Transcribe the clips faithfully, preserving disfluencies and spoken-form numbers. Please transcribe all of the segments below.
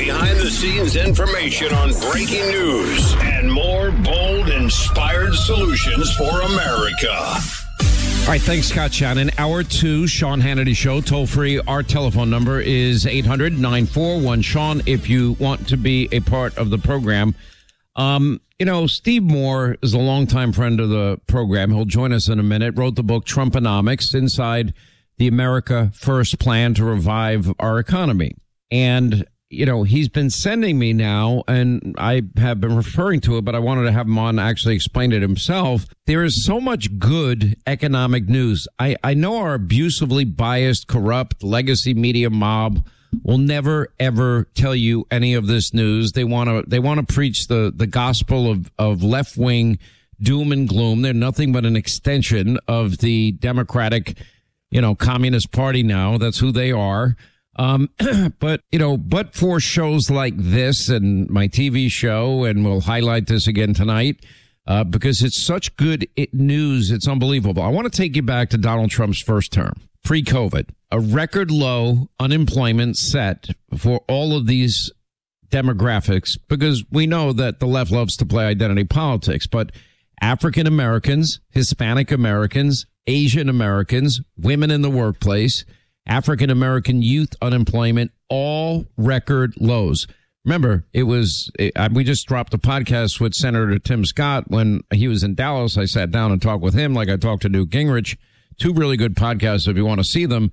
behind-the-scenes information on breaking news and more bold, inspired solutions for America. All right, thanks, Scott Shannon. Hour two, Sean Hannity Show, toll free. Our telephone number is eight hundred, nine four one, Sean, if you want to be a part of the program. Um, you know, Steve Moore is a longtime friend of the program. He'll join us in a minute. Wrote the book Trumponomics, Inside the America First Plan to Revive Our Economy. And, you know, he's been sending me now, and I have been referring to it, but I wanted to have him on actually explain it himself. There is so much good economic news. I, I know our abusively biased, corrupt, legacy media mob will never, ever tell you any of this news. They want to they want to preach the, the gospel of, of left-wing doom and gloom. They're nothing but an extension of the Democratic, you know, Communist Party now. That's who they are. Um, but, you know, but for shows like this and my T V show, and we'll highlight this again tonight, uh, because it's such good it, news. It's unbelievable. I want to take you back to Donald Trump's first term, pre-COVID, a record low unemployment set for all of these demographics, because we know that the left loves to play identity politics, but African Americans, Hispanic Americans, Asian Americans, women in the workplace, African American youth unemployment, all record lows. Remember, it was, it, we just dropped a podcast with Senator Tim Scott when he was in Dallas. I sat down and talked with him like I talked to Newt Gingrich. Two really good podcasts if you want to see them.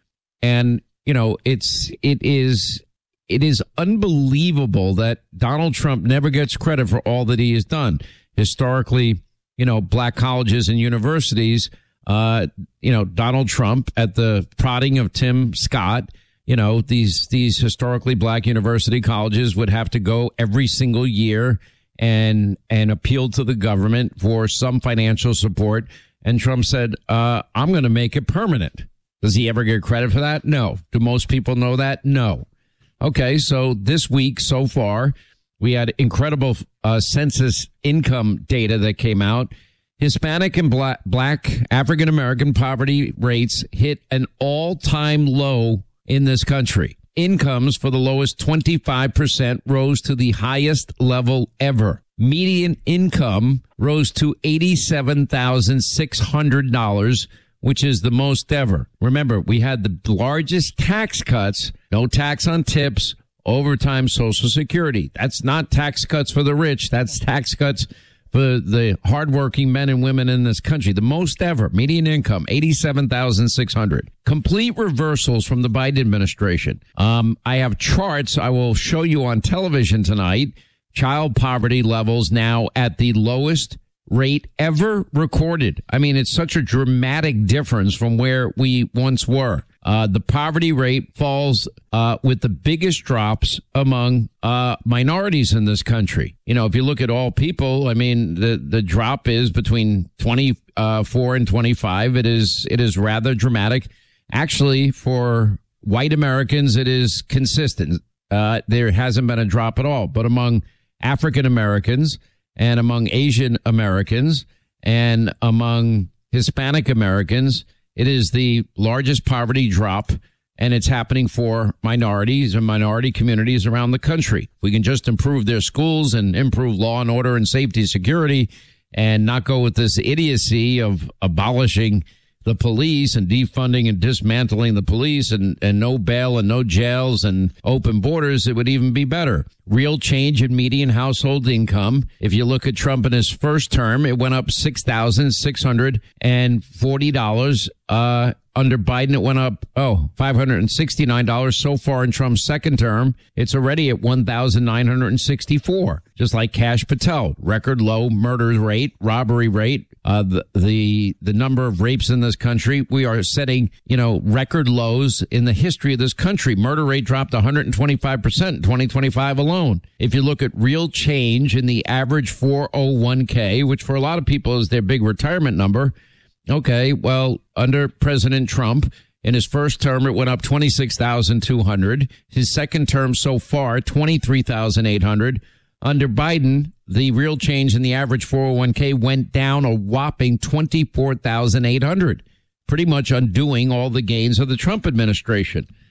And, you know, it's, it is, it is unbelievable that Donald Trump never gets credit for all that he has done. Historically, you know, black colleges and universities, Uh, you know, Donald Trump, at the prodding of Tim Scott, you know, these these historically black university colleges would have to go every single year and and appeal to the government for some financial support. And Trump said, uh, I'm going to make it permanent. Does he ever get credit for that? No. Do most people know that? No. Okay, so this week so far, we had incredible uh, census income data that came out. Hispanic and black, black African-American poverty rates hit an all-time low in this country. Incomes for the lowest twenty-five percent rose to the highest level ever. Median income rose to eighty-seven thousand six hundred dollars, which is the most ever. Remember, we had the largest tax cuts, no tax on tips, overtime, Social Security. That's not tax cuts for the rich. That's tax cuts for the hardworking men and women in this country. The most ever. Median income, eighty-seven thousand six hundred dollars. Complete reversals from the Biden administration. Um, I have charts I will show you on television tonight. Child poverty levels now at the lowest rate ever recorded. I mean, it's such a dramatic difference from where we once were. Uh, the poverty rate falls uh, with the biggest drops among uh, minorities in this country. You know, if you look at all people, I mean, the, the drop is between twenty-four and twenty-five. It is it is rather dramatic. Actually, for white Americans, it is consistent. Uh, there hasn't been a drop at all. But among African Americans and among Asian Americans and among Hispanic Americans, it is the largest poverty drop, and it's happening for minorities and minority communities around the country. We can just improve their schools and improve law and order and safety security and not go with this idiocy of abolishing the police and defunding and dismantling the police and, and no bail and no jails and open borders. It would even be better. Real change in median household income. If you look at Trump in his first term, it went up six thousand six hundred forty dollars. Uh, under Biden, it went up, oh, five hundred sixty-nine dollars. So far in Trump's second term, it's already at one thousand nine hundred sixty-four dollars. Just like Kash Patel, record low murder rate, robbery rate, uh, the, the, the number of rapes in this country. We are setting, you know, record lows in the history of this country. Murder rate dropped one hundred twenty-five percent in twenty twenty-five alone. If you look at real change in the average four oh one k, which for a lot of people is their big retirement number. Okay, well, under President Trump, in his first term, it went up twenty-six thousand two hundred. His second term so far, twenty-three thousand eight hundred. Under Biden, the real change in the average four oh one k went down a whopping twenty-four thousand eight hundred, pretty much undoing all the gains of the Trump administration.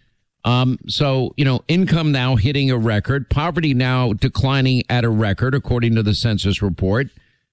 Um, so, you know, income now hitting a record, poverty now declining at a record, according to the census report.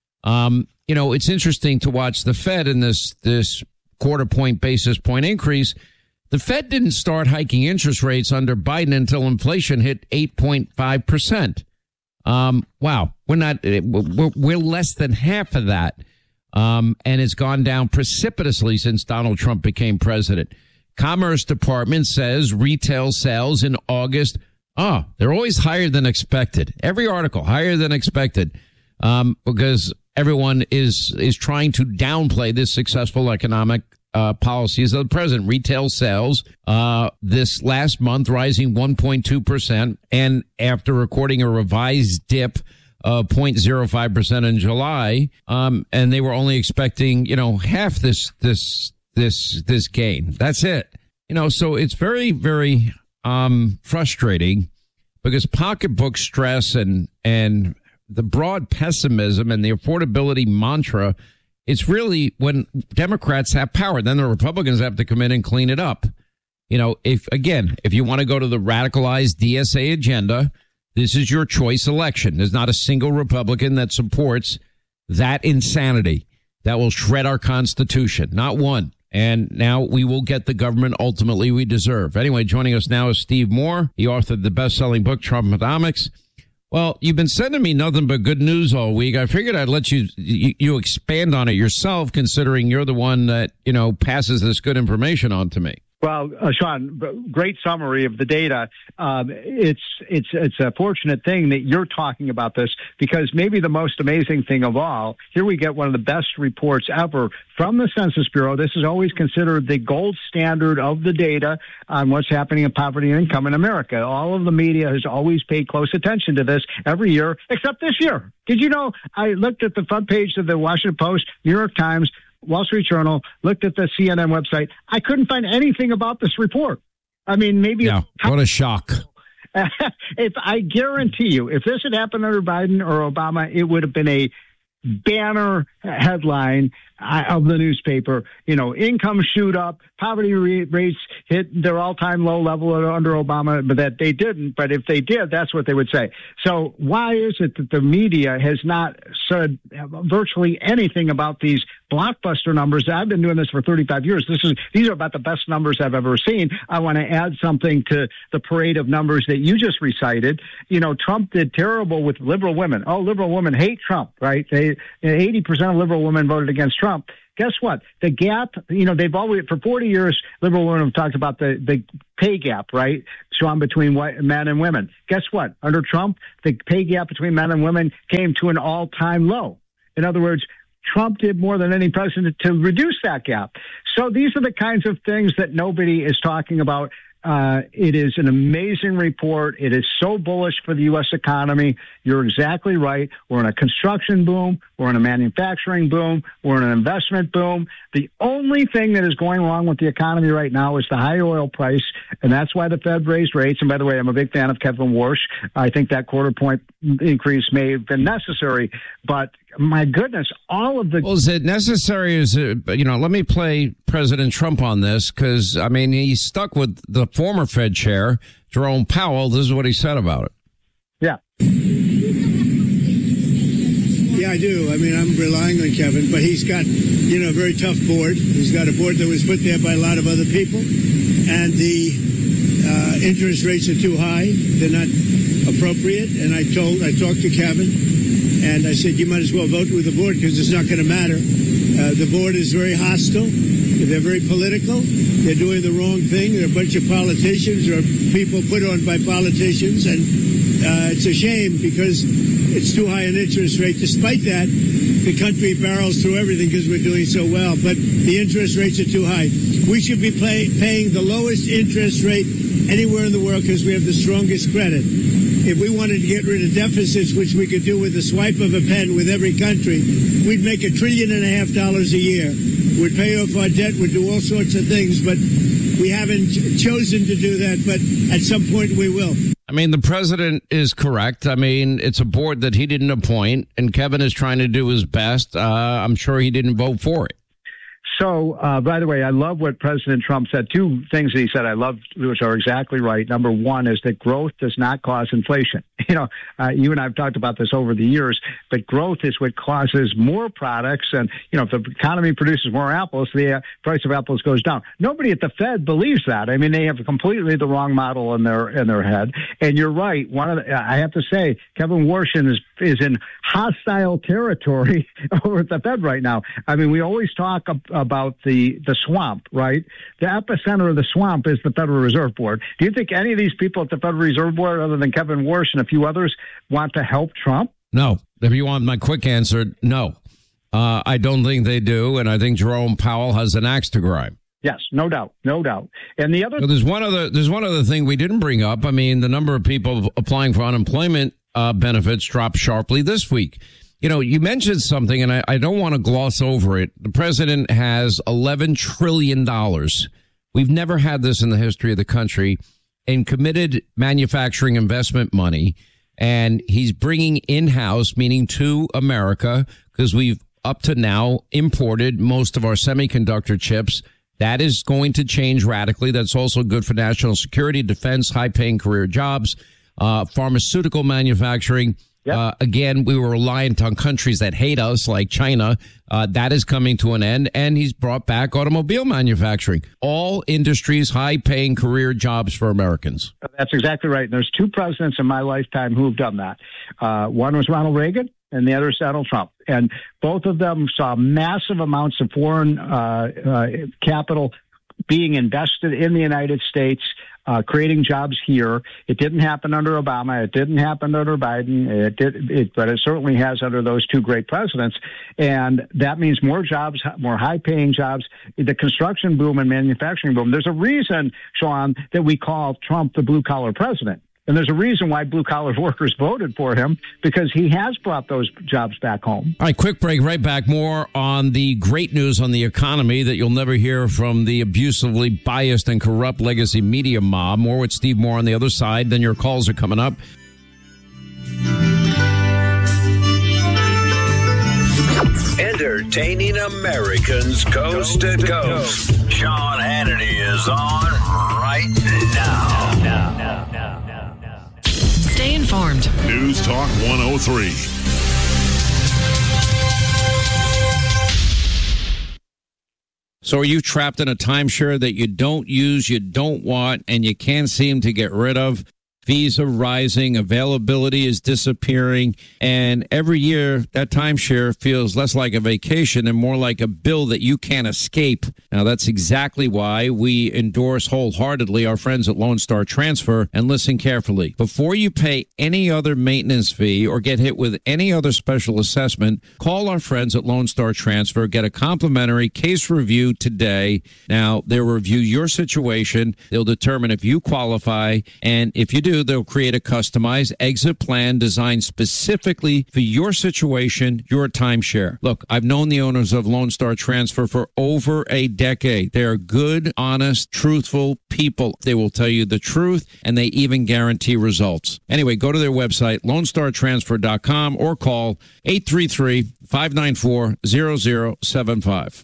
Um, you know, it's interesting to watch the Fed in this, this quarter point basis point increase. The Fed didn't start hiking interest rates under Biden until inflation hit eight point five percent. Um, wow, we're not, we're, we're less than half of that. Um, and it's gone down precipitously since Donald Trump became president. Commerce Department says retail sales in August, oh, they're always higher than expected. Every article higher than expected, um, because everyone is, is trying to downplay this successful economic Uh, policies of the president. Retail sales uh, this last month rising one point two percent, and after recording a revised dip of zero point zero five percent in July, um, and they were only expecting, you know, half this this this this gain. That's it. You know, so it's very very um, frustrating because pocketbook stress and and the broad pessimism and the affordability mantra. It's really when Democrats have power, then the Republicans have to come in and clean it up. You know, if again, if you want to go to the radicalized D S A agenda, this is your choice election. There's not a single Republican that supports that insanity that will shred our Constitution. Not one. And now we will get the government ultimately we deserve. Anyway, joining us now is Steve Moore. He authored the best-selling book, Trumponomics. Well, you've been sending me nothing but good news all week. I figured I'd let you, you you expand on it yourself, considering you're the one that, you know, passes this good information on to me. Well, uh, Sean, great summary of the data. Um, it's it's it's a fortunate thing that you're talking about this, because maybe the most amazing thing of all, here we get one of the best reports ever from the Census Bureau. This is always considered the gold standard of the data on what's happening in poverty and income in America. All of the media has always paid close attention to this every year, except this year. Did you know, I looked at the front page of the Washington Post, New York Times, Wall Street Journal, looked at the C N N website. I couldn't find anything about this report. I mean, maybe. Yeah, what a shock. If I guarantee you, if this had happened under Biden or Obama, it would have been a banner headline of the newspaper. You know, income shoot up, poverty rates hit their all-time low level under Obama, but that they didn't. But if they did, that's what they would say. So why is it that the media has not said virtually anything about these blockbuster numbers? I've been doing this for thirty-five years. This is these are about the best numbers I've ever seen. I want to add something to the parade of numbers that you just recited. You know, Trump did terrible with liberal women. Oh, liberal women hate Trump, right? They eighty percent of liberal women voted against Trump. Guess what? The gap, you know, they've always, for forty years, liberal women have talked about the, the pay gap, right? Sean, between white men and women. Guess what? Under Trump, the pay gap between men and women came to an all-time low. In other words, Trump did more than any president to reduce that gap. So these are the kinds of things that nobody is talking about. Uh, it is an amazing report. It is so bullish for the U S economy. You're exactly right. We're in a construction boom. We're in a manufacturing boom. We're in an investment boom. The only thing that is going wrong with the economy right now is the high oil price, and that's why the Fed raised rates. And by the way, I'm a big fan of Kevin Warsh. I think that quarter point increase may have been necessary, but my goodness, all of the... Well, is it necessary? Is it, you know, let me play President Trump on this, because, I mean, he's stuck with the former Fed chair, Jerome Powell. This is what he said about it. Yeah. Yeah, I do. I mean, I'm relying on Kevin, but he's got, you know, a very tough board. He's got a board that was put there by a lot of other people, and the uh, interest rates are too high. They're not appropriate, and I told, I talked to Kevin, and I said, you might as well vote with the board because it's not going to matter. Uh, the board is very hostile. They're very political. They're doing the wrong thing. They're a bunch of politicians or people put on by politicians. And uh, it's a shame because it's too high an interest rate. Despite that, the country barrels through everything because we're doing so well. But the interest rates are too high. We should be pay, paying the lowest interest rate anywhere in the world because we have the strongest credit. If we wanted to get rid of deficits, which we could do with the swipe of a pen with every country, we'd make a trillion and a half dollars a year. We'd pay off our debt, we'd do all sorts of things, but we haven't ch- chosen to do that, but at some point we will. I mean, the president is correct. I mean, it's a board that he didn't appoint, and Kevin is trying to do his best. Uh, I'm sure he didn't vote for it. So, uh, by the way, I love what President Trump said. Two things that he said I love, which are exactly right. Number one is that growth does not cause inflation. You know, uh, you and I have talked about this over the years, but growth is what causes more products. And, you know, if the economy produces more apples, the uh, price of apples goes down. Nobody at the Fed believes that. I mean, they have completely the wrong model in their in their head. And you're right. One of the, I have to say, Kevin Warshing is is in hostile territory over at the Fed right now. I mean, we always talk ab- about the, the swamp, right? The epicenter of the swamp is the Federal Reserve Board. Do you think any of these people at the Federal Reserve Board, other than Kevin Warsh and a few others, want to help Trump? No. If you want my quick answer, no. Uh, I don't think they do, and I think Jerome Powell has an axe to grind. Yes, no doubt, no doubt. And the other, so there's one other, there's one other thing we didn't bring up. I mean, the number of people applying for unemployment uh, benefits dropped sharply this week. You know, you mentioned something, and I, I don't want to gloss over it. The president has eleven trillion dollars. We've never had this in the history of the country, in committed manufacturing investment money. And he's bringing in-house, meaning to America, because we've up to now imported most of our semiconductor chips. That is going to change radically. That's also good for national security, defense, high-paying career jobs, uh, pharmaceutical manufacturing. Yep. Uh, again, we were reliant on countries that hate us, like China. Uh, that is coming to an end. And he's brought back automobile manufacturing. All industries, high-paying career jobs for Americans. That's exactly right. And there's two presidents in my lifetime who have done that. Uh, one was Ronald Reagan, and the other is Donald Trump. And both of them saw massive amounts of foreign uh, uh, capital being invested in the United States, uh, creating jobs here. It didn't happen under Obama. It didn't happen under Biden. It did, it, but it certainly has under those two great presidents. And that means more jobs, more high-paying jobs. The construction boom and manufacturing boom. There's a reason, Sean, that we call Trump the blue-collar president. And there's a reason why blue-collar workers voted for him, because he has brought those jobs back home. All right, quick break, right back. More on the great news on the economy that you'll never hear from the abusively biased and corrupt legacy media mob. More with Steve Moore on the other side. Then your calls are coming up. Entertaining Americans coast to coast. Sean Hannity is on right now. Now, now, now, now. Stay informed. News Talk one oh three. So are you trapped in a timeshare that you don't use, you don't want, and you can't seem to get rid of? Fees are rising, availability is disappearing, and every year that timeshare feels less like a vacation and more like a bill that you can't escape. Now, that's exactly why we endorse wholeheartedly our friends at Lone Star Transfer. And listen carefully. Before you pay any other maintenance fee or get hit with any other special assessment, call our friends at Lone Star Transfer. Get a complimentary case review today. Now, they'll review your situation. They'll determine if you qualify, and if you do, they'll create a customized exit plan designed specifically for your situation, your timeshare. Look, I've known the owners of Lone Star Transfer for over a decade. They are good, honest, truthful people. They will tell you the truth, and they even guarantee results. Anyway, go to their website, lone star transfer dot com, or call eight three three, five nine four, zero zero seven five.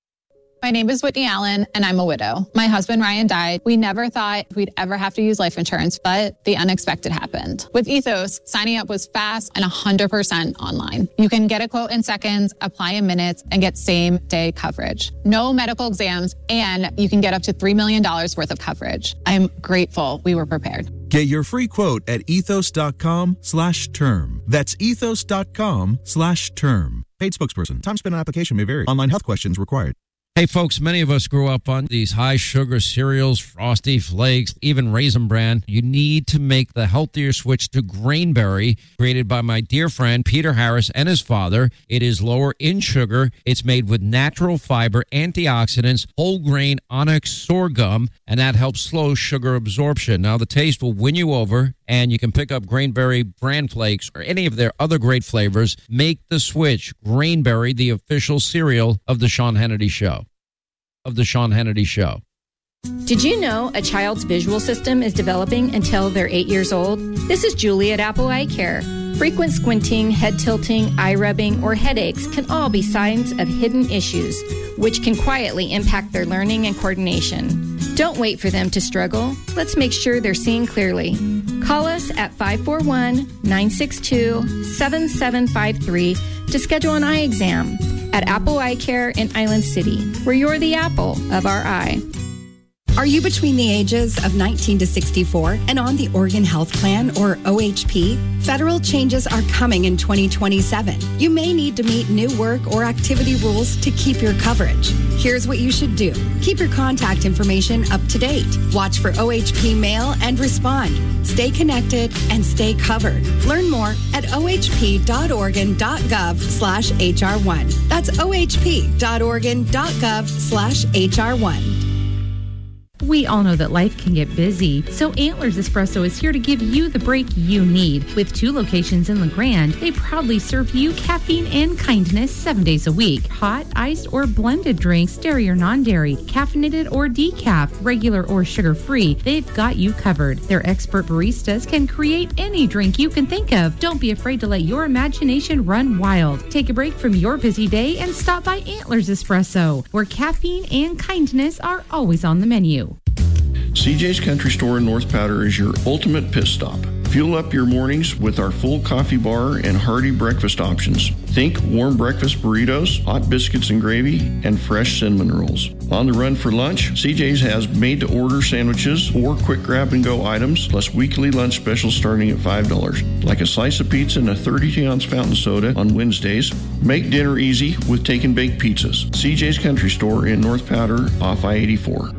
My name is Whitney Allen, and I'm a widow. My husband, Ryan, died. We never thought we'd ever have to use life insurance, but the unexpected happened. With Ethos, signing up was fast and one hundred percent online. You can get a quote in seconds, apply in minutes, and get same-day coverage. No medical exams, and you can get up to three million dollars worth of coverage. I'm grateful we were prepared. Get your free quote at ethos.com slash term. That's ethos.com slash term. Paid spokesperson. Time spent on application may vary. Online health questions required. Hey, folks, many of us grew up on these high-sugar cereals, Frosty Flakes, even Raisin Bran. You need to make the healthier switch to Grainberry, created by my dear friend Peter Harris and his father. It is lower in sugar. It's made with natural fiber, antioxidants, whole grain onyx sorghum, and that helps slow sugar absorption. Now, the taste will win you over, and you can pick up Grainberry Bran Flakes or any of their other great flavors. Make the switch. Grainberry, the official cereal of the Sean Hannity Show. Of the Sean Hannity Show. Did you know a child's visual system is developing until they're eight years old? This is Julie at Apple Eye Care. Frequent squinting, head tilting, eye rubbing, or headaches can all be signs of hidden issues, which can quietly impact their learning and coordination. Don't wait for them to struggle. Let's make sure they're seeing clearly. Call us at five four one, nine six two, seven seven five three to schedule an eye exam at Apple Eye Care in Island City, where you're the apple of our eye. Are you between the ages of nineteen to sixty-four and on the Oregon Health Plan, or O H P? Federal changes are coming in twenty twenty-seven. You may need to meet new work or activity rules to keep your coverage. Here's what you should do. Keep your contact information up to date. Watch for O H P mail and respond. Stay connected and stay covered. Learn more at ohp.oregon.gov slash HR1. That's ohp.oregon.gov slash HR1. We all know that life can get busy, so Antlers Espresso is here to give you the break you need. With two locations in La Grande, they proudly serve you caffeine and kindness seven days a week. Hot, iced, or blended drinks, dairy or non-dairy, caffeinated or decaf, regular or sugar-free, they've got you covered. Their expert baristas can create any drink you can think of. Don't be afraid to let your imagination run wild. Take a break from your busy day and stop by Antlers Espresso, where caffeine and kindness are always on the menu. C J's Country Store in North Powder is your ultimate pit stop. Fuel up your mornings with our full coffee bar and hearty breakfast options. Think warm breakfast burritos, hot biscuits and gravy, and fresh cinnamon rolls. On the run for lunch, C J's has made-to-order sandwiches or quick grab-and-go items, plus weekly lunch specials starting at five dollars, like a slice of pizza and a thirty-two ounce fountain soda on Wednesdays. Make dinner easy with take and bake pizzas. C J's Country Store in North Powder off I eighty-four.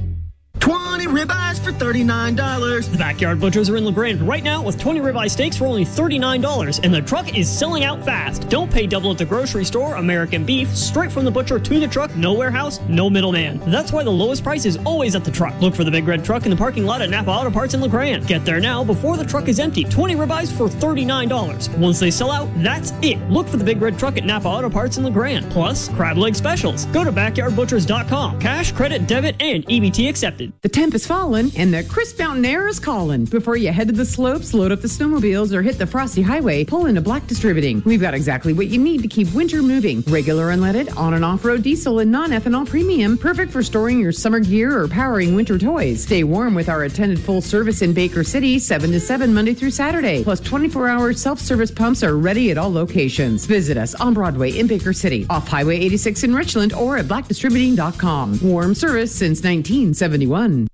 twenty ribeyes for thirty-nine dollars. The Backyard Butchers are in La Grande right now with twenty ribeye steaks for only thirty-nine dollars, and the truck is selling out fast. Don't pay double at the grocery store. American beef, straight from the butcher to the truck, no warehouse, no middleman. That's why the lowest price is always at the truck. Look for the big red truck in the parking lot at Napa Auto Parts in La Grande. Get there now before the truck is empty. twenty ribeyes for thirty-nine dollars. Once they sell out, that's it. Look for the big red truck at Napa Auto Parts in La Grande. Plus, crab leg specials. Go to backyard butchers dot com. Cash, credit, debit, and E B T accepted. The temp is falling and the crisp mountain air is calling. Before you head to the slopes, load up the snowmobiles, or hit the frosty highway, pull into Black Distributing. We've got exactly what you need to keep winter moving. Regular unleaded, on and off-road diesel, and non-ethanol premium. Perfect for storing your summer gear or powering winter toys. Stay warm with our attended full service in Baker City, seven to seven Monday through Saturday. Plus twenty-four hour self-service pumps are ready at all locations. Visit us on Broadway in Baker City, off Highway eighty-six in Richland, or at black distributing dot com. Warm service since nineteen seventy-one.